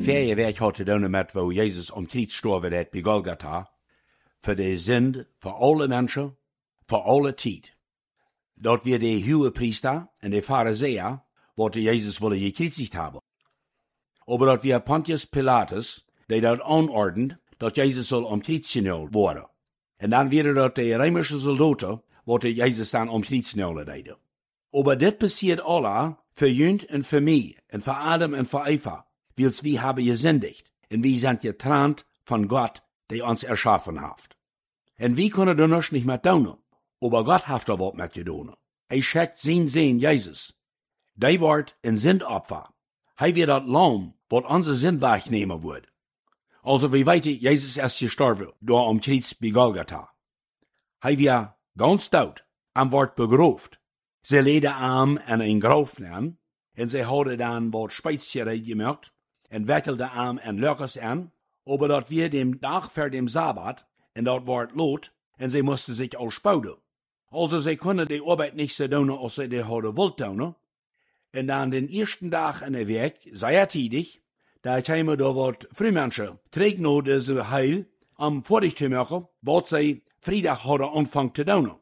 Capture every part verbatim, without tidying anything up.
Ferie werk hatte doen met wo Jezus om Kreuz gestorven het bij Golgotha, voor de zind, voor alle mensen, voor alle tijd. Dat wir de hohe Priester en de Pharisäer, wat Jezus willen gekreuzigt hebben. Aber dat wir Pontius Pilatus, die dat anordend, dat Jezus soll om Kreuz genuld worden. En dan weer dat de römische soldaten, wat Jezus dan om Kreuz genuld deden. Aber dit passiert alle, für Jünd und für mich, und für Adam und für Eva, wils wir haben gesündigt, und wir sind getrennt von Gott, der uns erschaffen hat. Und wir können das nicht mehr tun, aber Gott hat da was mit tun. Er schickt sein Sohn Jesus. Der wird ein Sündopfer. Er wird das Lamm, was unsere Sünd wegnehmen wird. Also wie weit Jesus ist gestorben, da am Kreuz bei Golgatha. Er wird ganz tot, am wird begraft. Sie leden am an ein Graf nehmen, und sie hadden dann wat Speizerei gemacht, und wettelden am en Löchers an, aber dat wir dem Tag für dem Sabbat, und dat ward lot, und sie mussten sich all spouden. Also sie können die Arbeit nicht so tun, als sie die hadden wollt tun. Und dann den ersten Tag in der Werk, sehr tätig, da kämen da wat Frühmenschen, trägt noch diese Heil, am Vordicht zu machen, was sie Freitag hadden anfangen zu tun.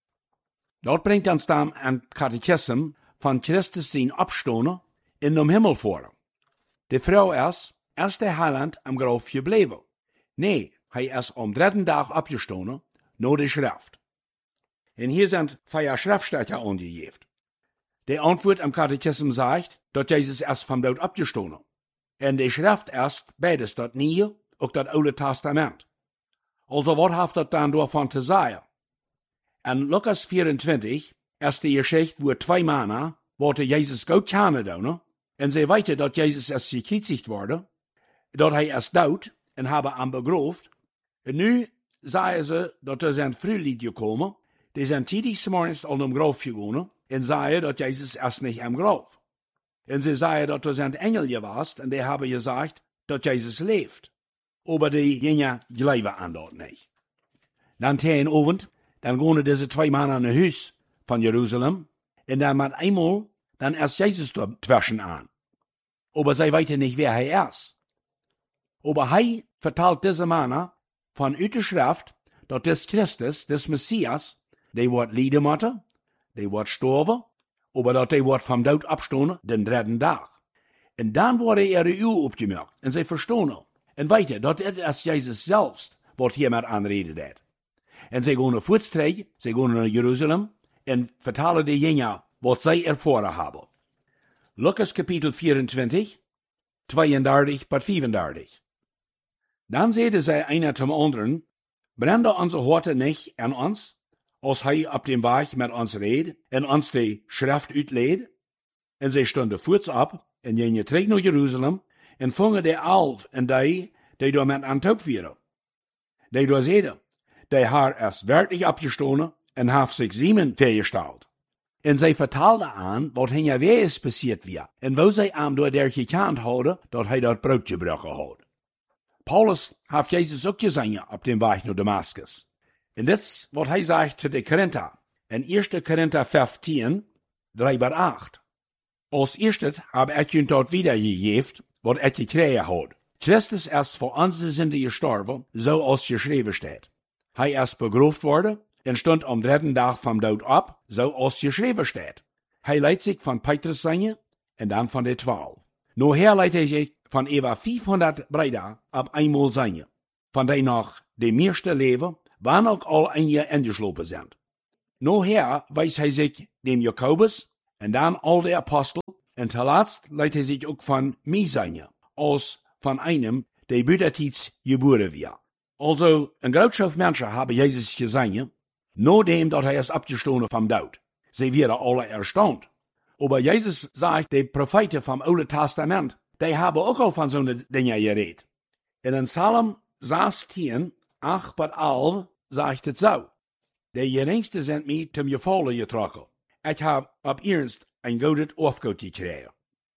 Dort bringt uns dann ein Katechismus von Christus sein Abstoßen in dem Himmel vor. Die Frau ist, erst der Heiland am Grab geblieben. Nee, er ist am dritten Tag abgestoßen, nur die Schrift. Und hier sind vier Schriftstücke angegeben. Die Antwort am Katechismus sagt, dass Jesus erst vom Tod abgestoßen. Und die Schrift ist beides das Neue und das Alte Testament. Also was hat das dann davon zu sagen? In Lukas vierundzwanzig ist die Geschichte, wo zwei Männer, wollten Jesus gut kennen tun, und sie weiter, dass Jesus erst gekreuzigt wurde, dass er erst tot und habe am begraft. Und nu sagen sie, dass er sind Frühlied gekommen, die sind tätig morgens an dem Grab gegangen, und sagen, dass Jesus erst nicht am Grab. Und sie sagen, dass er sind Engel gewesen, und die haben gesagt, dass Jesus lebt. Aber die gingen glauben an das nicht. Dann tegen Abend, dann gehen diese zwei Männer nach Haus von Jerusalem, und dann mit einmal, dann erst Jesus dazwischen an. Aber sie wissen nicht, wer er ist. Aber er vertelt diese Männer von der Schrift, dass das Christus, das Messias, der wird leiden müssen, der wird sterben, aber dass der wird vom Tod abstehen, den dritten Tag. Und dann wurde er die Uhr aufgemerkt, und sie verstehen. Und weiter, dass es Jesus selbst, was hier mit anredet hat. Und sie gehen auf Fußträge, sie gehen nach Jerusalem und vertellen die Jünger, was sie erfahren haben. Lukas Kapitel vierundzwanzig, zweiunddreißig bis fünfunddreißig. Dann sagte sie einer zum anderen, brennte unsere Horte nicht an uns, als er ab dem Weg mit uns redet und uns die Schrift utleed? Und sie stunden voets ab und gingen terug nach Jerusalem und fingen die Alf und die, die da mit antop waren. Die da zeiden, der Herr ist wirklich abgestoßen und hat sich Simon vergestellt. Und sie vertelden an, was hinter wer ist passiert war, und wo sie am door der gekannt hadden, dat hij dat brood gebrochen had. Paulus hat Jesus ook gezien op dem Weg naar Damaskus. Und das, was hij sagt zu den Korinther, in erster Korinther vijftien, drei bis acht. Als erstes habe ich ihn dort wiedergegeben, was er gekregen hat. Christus ist für unsere Sünde gestorben, so als geschrieben steht. Er ist begraft worden und stond am dritten Tag vom Tod ab, so als geschrieben steht. Er leitet sich von Petrus seine und dann von den Zwölf. Nachher leitet er sich von etwa vierhundert Brüder ab einmal seine, von denen noch die meisten leben, wann auch all einige eingeschlafen sind. Nachher weiß er sich dem Jakobus und dann all die Apostel und zuletzt leitet er sich auch von mir seine, als von einem, der Bütertits geboren wird. Also, ein Großschaft Menschen haben Jesus gesehen, nachdem dass er ist abgestoßen vom Tod. Sie werden alle erstaunt. Aber Jesus sagt, die Propheten vom Alten Testament, die haben auch al von so Dingen geredet. In Psalm sechzehn, acht bis elf sagt es so, die geringste sind mir zum Gefallen getrokken. Ich habe ab ernst ein gutes Aufgut gekregen.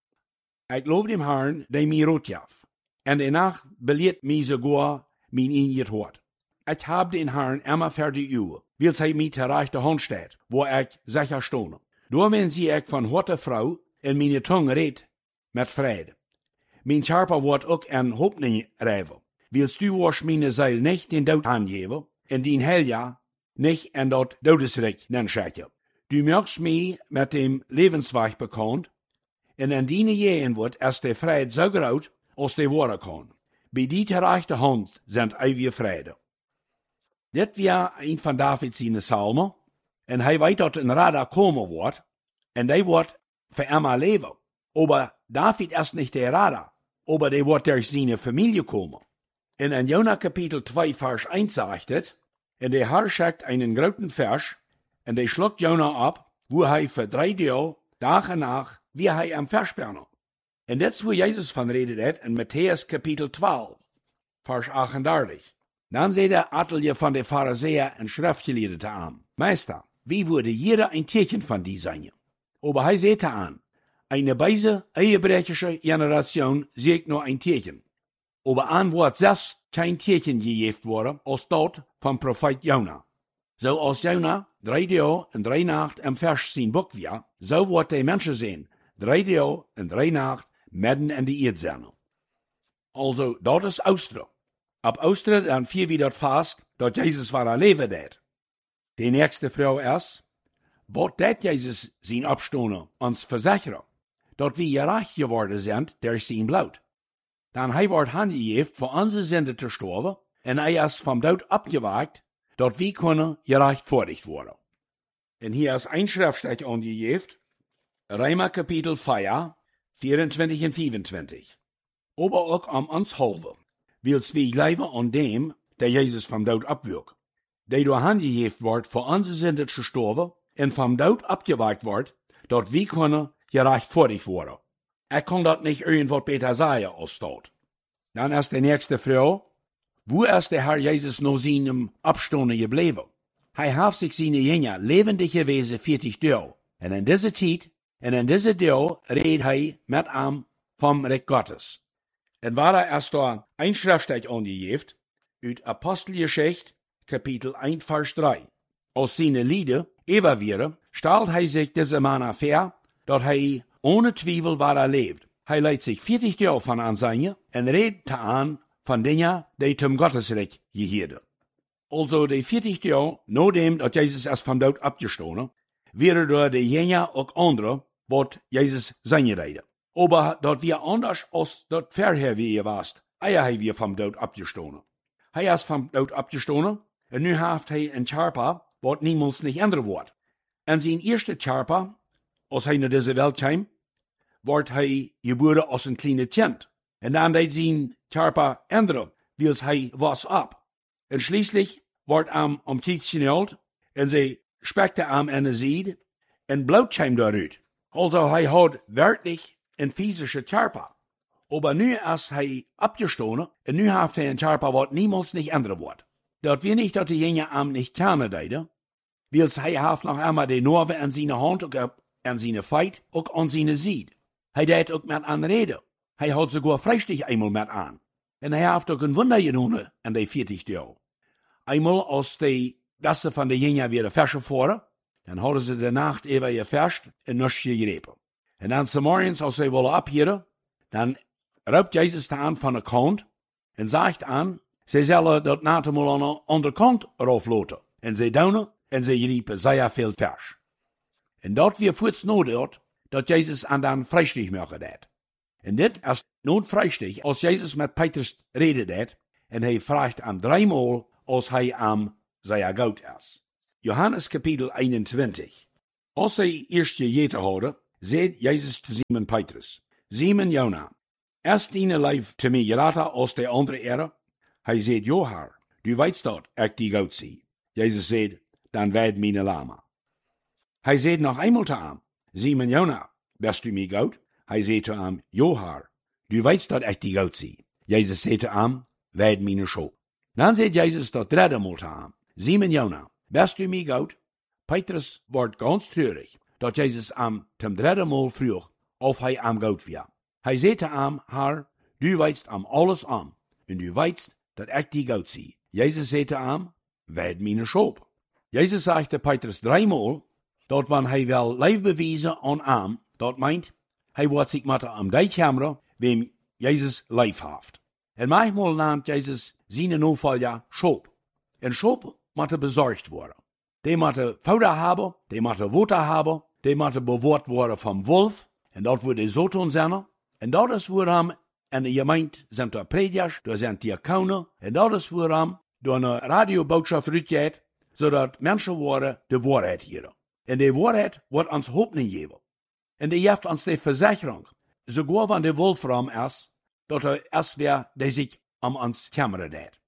Ich lobe dem Herrn, der mir rot gaf. Und danach belehrt mir sogar mein inget Hort. Ich habe den Herrn immer für die Uhr, weil sie mir zur rechten Hand steht, wo ich sicher stehe. Nur wenn sie ich von Horte Frau in meine Tongue red, mit Friede. Mijn Charpa wordt ook een hoopning rijven. Willst du wasch meine Seil nicht den Dood aangeven, en dien Helja nicht en dat Dodesrecht nenschatten. Du merkst mij met dem Lebensweg bekannt, en in diene jehen wordt als de vrijheid zo groot als de worden kan. Bij die ter rechte hand zijn eeuwige vrede. Dit was een van Davids zijn psalmen, en hij weet dat een Radar komen wordt, en die wordt voor immer leven. Aber David ist nicht der Radar, aber der wird durch seine Familie kommen. In ein Jona Kapitel zwei, Vers eins sagt es, und der Herr schickt einen großen Vers, und der schluckt Jona ab, wo er für drei Tage, Tag und Nacht, wie er am Versperren. Und das, wo Jesus von redet hat, in Matthäus Kapitel zwölf, Vers achtunddreißig. Dann seht er Atelier von der Pharisäer und Schriftgelehrte an. Meister, wie würde jeder ein Tierchen von die sein? Aber er seht an, eine beise, ehebrechische Generation seht nur ein Tierchen. Aber an wird selbst kein Tierchen gegeben worden, als dort vom Prophet Jona. So als Jona drei Tage und drei Nacht am Vers sein Buch war, so wird die Menschen sehen, drei Tage und drei Nacht mitten in die Erdsonne. Also, dort ist Ostern. Ab Ostern dann vier wieder fast, dort Jesus war ein Leben dat. Die nächste Frau ist, was dat Jesus sein Abstohne uns versichern, dort wir gerecht geworden sind durch sein Blut. Dann hij wordt handgegeben, voor onze Sünde zu sterben, en hij is vom Tod abgewagt, dort wir können gerechtfertigt worden. En hier ist ein Schriftstück angegeben, Römer Kapitel vier, vierundzwanzig und fünfundzwanzig. Aber auch am uns halve, wils wir glauben an dem, der Jesus vom Tod abwirkt, der durch handgegeben wird, voor onze Sünde zu sterben, en vom Tod abgewagt wird, dort wir können gerechtfertigt worden. Er kann dort nicht irgendwas besser sagen als dort. Dann ist die nächste Frau, wo ist der Herr Jesus noch seinem Abstoßen geblieben? Er hat sich seine Jünger lebendig gewesen vierzig Tage. Und in dieser Zeit, und in dieser Tage redet er mit ihm vom Reich Gottes. Und war er erst da ein Schriftstück angegeben, aus Apostelgeschichte, Kapitel eins, Vers drei. Aus seinen Lieder, Eberwiere, stellt er sich diese Mann vor, dass er ohne Zweifel war er lebt. Er leidt sich vierzig Tage von Anseine und redet an von Dingen, die zum Gottesrecht gehörten. Also die vierzig Tage, nachdem dass Jesus erst vom Tod abgestoßen, wäre durch die Jünger auch andere, was Jesus seine Rede. Aber dort wir anders als dort vorher wie warst, er wir vom Tod abgestoßen. Er ist vom Tod abgestoßen und nu haft er ein Charpa, was niemals nicht ändern wird. Und sein erster Charpa, als hij naar deze Welt kwam, wordt hij geboren als een kleine kind. En dan deed zijn Charpa ändern, wils hij was ab. En schließlich wordt hem om tijd geneld, en zij spekte hem in de zied, en bloot kwam daaruit. Also hij had werkelijk een physische Charpa. Aber nu is hij abgestoßen, en nu heeft hij een Charpa wat niemals nicht ändern wordt. Dat wir nicht, dat de jengen hem nicht kamen deiden, wils hij heeft nog einmal de Norwe in zijn hand ook an seine Feit, auch an seine Sied. Hij deed ook met aan reden. Hij had sogar vrijstig einmal met aan. En hij heeft ook een wunder genomen an die vierzig Tage. Einmal als die Gasse von der Jünger wieder verschen voren, dann hadden ze de Nacht even geverscht en nichts gegrepen. En dan zum Morgens, als sie wollen abhören, dann raubt Jesus da an von der Kant en sagt an, sie sollen dort nachher mal an der andere Kant raufloten. En sie daunen en sie riepen sehr viel Vers. En dat wir voets nodig dat Jezus aan dan vrijstig maken dat. En dit is nooit vrijstig als Jezus met Petrus reden dat, en hij vraagt aan dreimal als hij aan zijn goud is. Johannes kapitel eenentwintig. Als hij eerst gegeten hadden, zei Jezus te Simon Petrus, Simon Jona, is dine lijf te mij geraten als de andere ere? Hij zei, ja, Herr, du weißt dat ik die goud zie. Jezus zei, dan werd mijn lama. Hij zei nog eenmaal te hem, Simon Jona, bist du mir goud? Hij zei te hem, ja, Herr, du weißt dat ik die goud zie. Jezus zei te hem, werd mijn schop. Dan zei Jezus dat derde Mal te hem, Simon Jona, bist du mir goud? Petrus wordt ganz treurig, dat Jezus hem zum derde Mal vroeg, of hij am goud was. Hij zei te hem, Herr, du weißt am alles am, en du weißt dat ik die goud zie. Jezus zei te hem, werd mijn schop. Jezus sagte Petrus dreimal, dat wanneer hij wel lijf bewijzen aan hem, dat meint, hij wordt zich met am die camera, wem Jezus leefhaft. En manchmal naamt Jezus zijn Nachfolger Schop. En Schop moet bezorgd worden. Die moeten Futter hebben, die moeten water hebben, die moeten bewaard worden van wolf. En dat wordt de zoton zijn. En dat is waarom in de gemeente zijn er predikers, er zijn diakonen. En dat is waarom door een radioboodschap uitgaat, zodat mensen worden de waarheid horen. En die waarheid wordt ons hoop niet geven. En die geeft ons de verzekering, sogar van de wolfram is, dat er erst weer die zich om ons kümmern deed.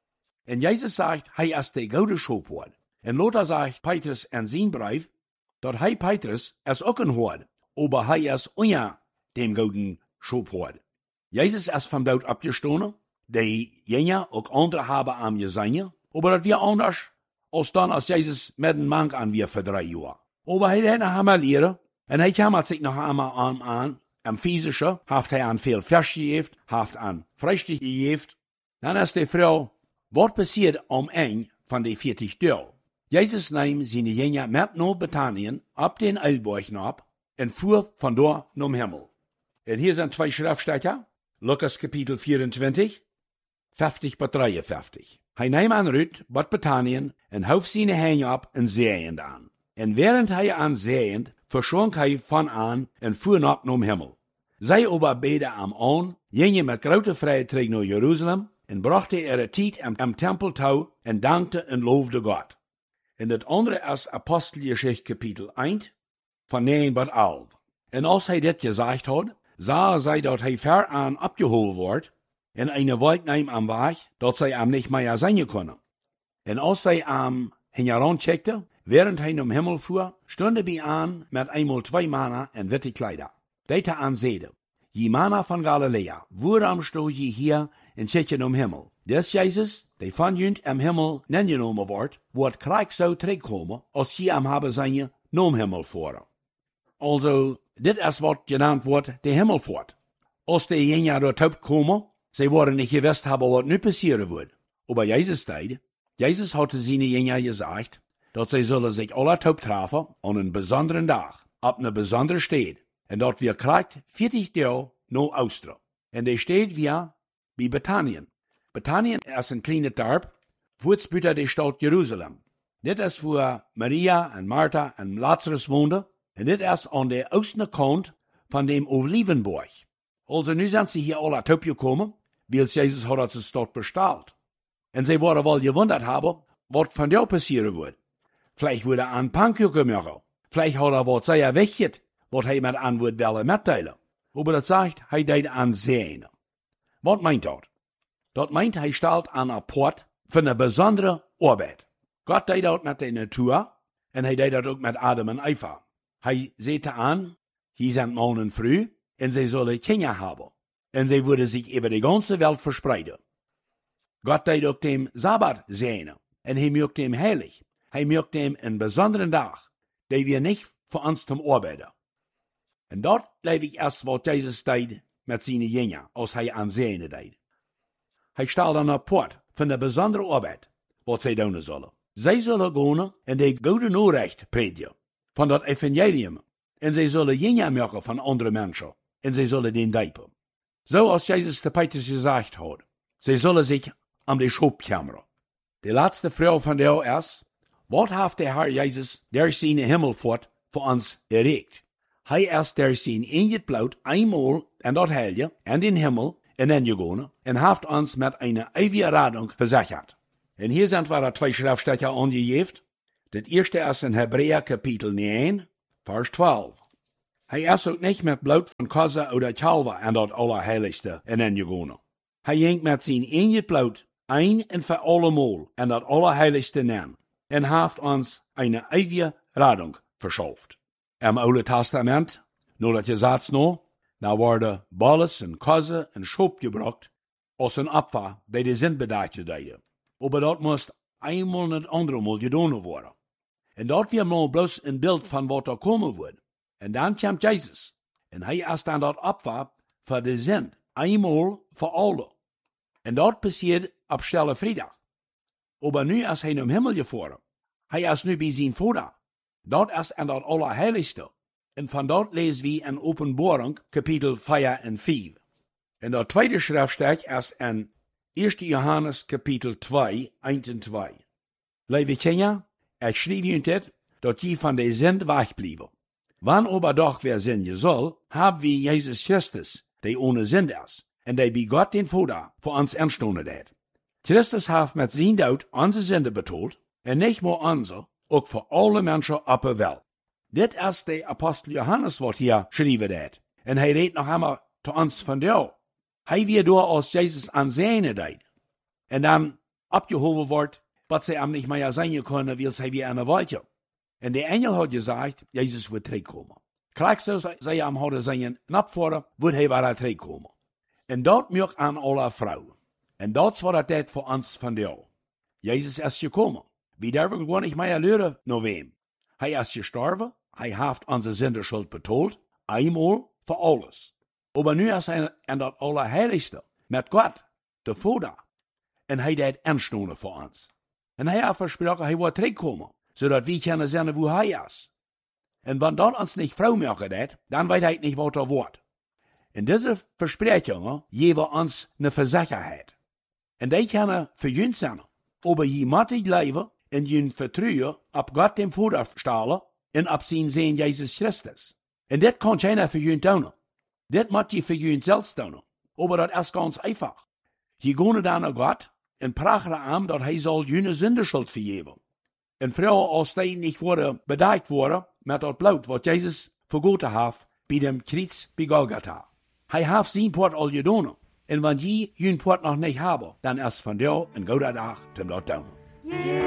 En Jezus zegt, hij is de goede schopwoord. En Lothar zegt Petrus in zijn brief, dat hij Petrus is ook een hoord, aber hij is onder dem gouden schopwoord. Jezus is van dood opgestaan, die jener ook andere hebben aan je zijn, aber dat weer anders, als dan als Jezus met een mank aan weer voor drie jaar. Aber hij deed nog einmal leren, en hij kümmert zich nog einmal aan, aan, am physische, heeft hij aan veel vers gegeven, heeft aan vrijstig gegeven. Dan is de vrouw, wat passiert om een van de veertig dagen? Jezus neemt zijn jener met naar Bethanien, op den Eilberg op, en voer vandoor naar Himmel. En hier zijn twee schriftstellen, Lukas kapitel vierentwintig, vijftig tot drieënvijftig. Hij neemt aan Ruth, wat Bethanien, en houdt zijn heen op en zeeend aan. En während hij aan zeeend, verschonk hij van aan en voer op naar Himmel. Zij aber beden am aan, gingen met grote vrijheid terug naar Jeruzalem, en brachten ihre tijd am, am Tempel toe, en dankte en loofde God. En het andere is Apostelgeschichte kapitel één, van negen tot elf. En als hij dit gezegd had, zagen zij dat hij ver aan opgeholt wordt, en eine wolk neemt am weg, dat zij hem niet meer zijn konden. En als zij am heen checkte, während hij naar Himmel voer, stonden bij aan met eenmaal twee mannen en witte kleider. Deite aan zede, je mannen van Galilea, waarom sto je hier en zit je naar Himmel? Des Jezus, die van junt am Himmel nengenomen wordt, wordt krijg zou terugkomen, als je am hebben zijn je naar Himmel voeren. Also, dit is wat genannt wordt de Himmelfahrt. Als die jener dort komen, zij worden niet gewusst hebben wat nu passieren wordt. Aber Jezus tijd, Jezus had zijn jener gezegd, dat zij zullen zich alle top treffen aan een bijzondere dag, op een bijzondere stad. En dat wir krijgt veertig dagen naar Oosten. En die stad weer bij Bethanien. Bethanien is een kleine dorp, voorts buiten de stad Jeruzalem. Dit is waar Maria en Martha en Lazarus woonden. En dit is aan de oostelijke kant van dem Olivenberg. Also nu zijn ze hier alle top gekomen, weil Jezus had dat ze stad besteld. En ze worden wel gewundert hebben, wat van jou passieren wordt. Vielleicht würde er een Pannkuchen machen. Vielleicht had er wat zij wegget, wat hij met aan wordt willen mitteilen. Aber dat zegt, hij deed aan zijn. Wat meint dat? Dat meint, hij stelt aan een poort voor een bijzondere arbeid. God deed dat met de natuur, en hij deed dat ook met Adam en Eva. Hij zette aan, hier zijn mannen früh, en zij zullen kinderen hebben. En zij worden zich over de ganze wereld verspreiden. God deed ook dem Sabbat zijn, en hij maakte hem heilig. Hij maakte hem een bijzondere dag, die wir niet voor ons te arbeiden. En dat leef ik erst wat Jezus deed met zijn jener, als hij aan zijn deed. Hij stelde een poort van de bijzondere arbeid, wat zij doen zullen. Zij zullen gaan en de goede Nachricht predigen, van dat evangelium, en zij zullen jener maken van andere mensen, en zij zullen den dijpen. Zoals Jezus de Petrus gezegd had, zij zullen zich aan de schop kümmern. De laatste vraag van jou is, wat heeft de Heer Jezus der zijn Himmelfahrt voor ons erreicht? Hij is der zijn ingebloed eenmaal en dat heilige en den Himmel en ingegaan en heeft ons met een eeuwige radung verzekerd. En hier zijn we twee schriftstellen aangegeven. Het eerste is in Hebräer kapitel negen, vers twaalf. Hij is ook niet met bloed van kozen oder kalver en dat allerheiligste en ingegaan. Hij ging met zijn ingebloed een en voor allemaal en dat allerheiligste nemen en heeft ons een eeuwige radung verschaft. Im Oude Testament, nur dat je zaad nou, nou worden balles en kozen en schop gebracht als een opfer bij de zindbedachte deden. Aber dat moest eenmaal en het andere mal gedaan worden. En dat weer maar bloos een beeld van wat er komen wordt. En dan komt Jezus. En hij is dan dat opfer voor de zind, eenmaal voor alle. En dat passiert op Stille Vrijdag. Aber nu is hij naar Himmel gevaren. Hij is nu bij zijn Vader. Dat is en dat allerheiligste. En van dat lezen we in Openbaring, kapitel vier en vijf. En dat tweede schriftstück is in eerste Johannes kapitel twee, één en twee. Lieve Kinder, ik schreef u dit, dat je van de Sünde wegbleiben. Wann aber doch wer Sünde soll, haben wir Jesus Christus, der ohne Sünde ist, en der bei Gott den Vater für uns entstonden hat. Christus hat mit sein Tod unsere Sünde betont, en nicht nur unsere, auch für alle Menschen auf der Welt. Dit ist der Apostel Johannes, was hier geschrieben hat, en hij redt noch einmal zu uns von dir. Hij wird door als Jesus an seine deed. En dann abgehoben wordt, wat sie am nicht mehr sein können, weil sie wie eine Weile. En der Engel hat gesagt, Jesus wird zurückkommen. Gleich so sie am heute sein Napfordern, wird er wieder zurückkommen. En dat mögt an alle Frauen. En dat war das für uns von dir. Jesus ist gekommen. Wir dürfen gar nicht mehr lernen, nur wem. Er ist gestorben, er hat unsere Sündenschuld betont, einmal für alles. Aber nu ist er in das Allerheiligste, mit Gott, der Vater. Und er hat entstonden für uns. Und er hat versprochen, er wird zurückkommen, sodass wir können sehen, wo er ist. Und wenn das uns nicht Frau machen hat, dann weiß er nicht, was er wird. Und diese Versprechungen geben uns eine Versicherheit. Und die können für uns sein, aber jemand leben in jün Vertrauen ab Gott dem Vater stellen und ab sein Sohn Jesus Christus. Und das kann keiner für jün tun. Das muss je für jün selbst tun. Aber das ist ganz einfach. Je gehen dann nach Gott und prachen an, dass er soll jüne Sündenschuld vergeben. Und früher, als die nicht wurde bedeckt worden mit das Blut, was Jesus vergoten hat bei dem Kreuz bei Golgatha. Er hat sein Port all getan. Und wenn je jün Port noch nicht haben, dann ist von dir ein guter Tag zum dort tun.